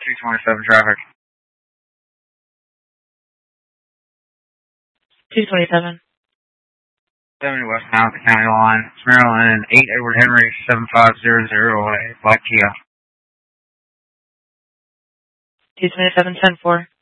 227 traffic. 227. 70 west now at the county line. It's Maryland 8 Edward Henry 7500 Black Kia. 227, 10-4.